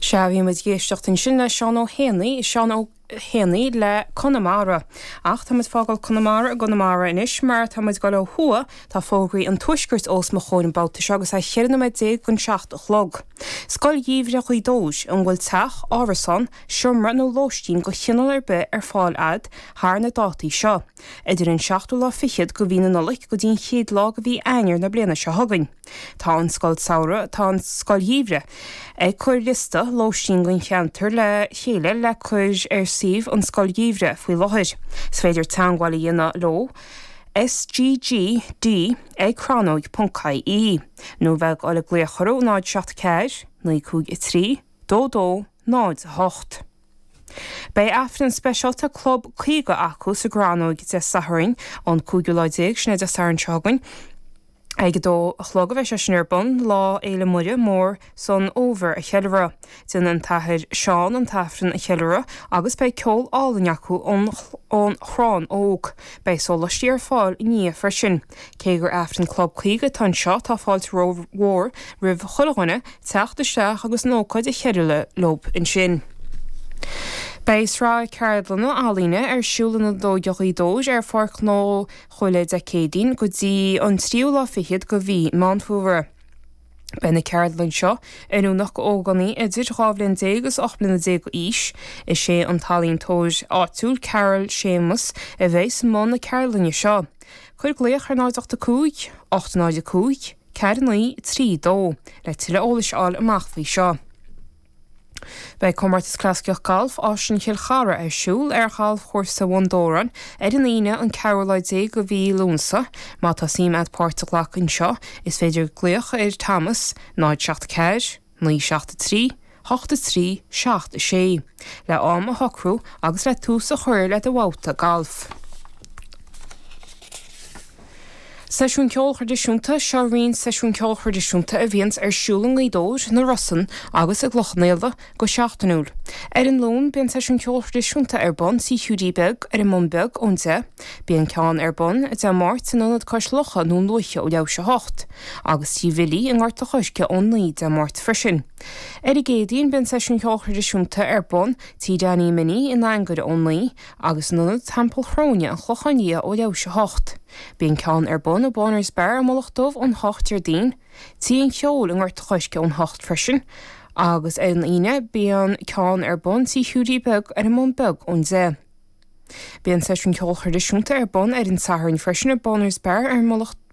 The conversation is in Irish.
Bhí muid géisteach in sin le Seán Ó Héanaí le Connemara. Ach tá muid fágáil Connemara a Connemara inis, mar tá muid go le thua tá fógraí an tuisgurt os mo chóin báta agus a chéirna méid dé gon 7 chlog. Scoil díomhre chuí dóis an bhfuil teach árasan siomra nó lóistín go chinál ar be ar fáil ad thar na dátaí seo. Idir an 7 go bhí na nulaigh go dtíon chéad lá go bhí aingir na bliana seo thugainn. Tá an scoil saora tá an scoil díomhre ag chuir lista lóistín gon cheantar le chéile le chuir ar sibh an scoil díomhre faoi láthair. Is féidir teangháil dhéana lo sggd cranoig.caí. nó bheith ála gléachorú náid 74 953 22 98. Bei afran speisialta club chuige acu sa Granoig de Saharin an cúgiúláidéag sna de Saharin seogainn. Ag dó chlog a bheith sin ar bun lá éile muide mór son over a cheilere. Din an tathir Seán an tafran a cheilere agus bei ceol álainn acu ón chrán óg bei solastíí ar fáil ní freisin. Cé gur afran club chuige tan seo tá fáilt rór rih chulaghine teachtasteach agus nócaid a cheile lob in sin. Beis rá Caroline Alíne ar siúla na dóideach dóis ar forc nó chuile decédín go dtí an tríú lá fichiad go bhí Mountfúra. Benna Caroline seo inúnach go óganí idir 8 agus 8 go is is sé an talín tóir áitiúil Carol Seamus a bheits món na Caroline seo. Chuir gléoch ar 9 8 cúig, Caroline 3 dó le tuile ólais áil amachfaí seo. Bei Commartas Clasceach Galf ásin Chilchara ar siúl ar Galf chóirsa Wondóran ar an ine an Caroline go bhí lúnsa má tá sim ad Pórtach in seo is féidir gléoch ar Thomas 974 973 83 66 le am a hocrú agus le tús a chuir le a bhháta Galf. Seisiún ceol chuirdisiúnta seo rion seisiún ceol chuirdisiúnta a bhíons ar siúlan dóir na Rossan agus a ghlochnnéalda go 7úil. Ar an lún bíon seisiún ceol chuirdisiúnta ar bon sí hiúdíbeg ar an mumbeg ónte, bíon ceán ar bon a de máirt san anad cos locha nún luiche ó leabh se 8, agus tí bhilí an gáirta chuisce ón naí de máirt freisin. Ar i géadaíon bíon seisiún ceol chuirdisiúnta ar bon tí daní miní in angur ón naí agus an anad tampol chróine an chlochaní ó leabh se 8. Bíon ceán ar bon a bonars bear amachtómh an 8 dín, tí an cheol an gáirta chuisce ón 8 freisin, agus an ine bíon ceán ar bon sí hiúdíbeg ar an mumbeg ón zé. Bíon seisiún ceol chuirdisiúnta ar bon ar an Saharin freisin ar bonars bear ar